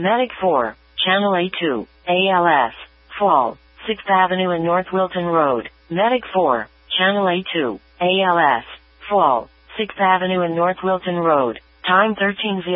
Medic 4, Channel A2, ALS, Fall, 6th Avenue and North Wilton Road. Medic 4, Channel A2, ALS, Fall, 6th Avenue and North Wilton Road. Time 13:00.